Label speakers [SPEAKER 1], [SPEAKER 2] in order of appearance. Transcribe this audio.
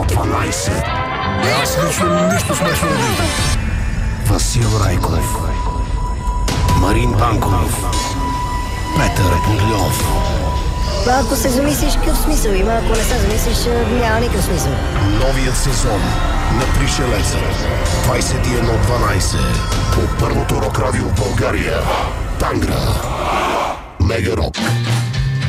[SPEAKER 1] 12.
[SPEAKER 2] Аз лично нищо смешно не виждам.
[SPEAKER 1] Васил Райков, Марин Банков, Петър Бурльов.
[SPEAKER 3] Ако се замислиш, какъв смисъл има, ако не се замислиш, няма никакъв смисъл.
[SPEAKER 1] Новият сезон на Пришелеца 21:12 по първото рок радио в България. Тангра. Мега Рок.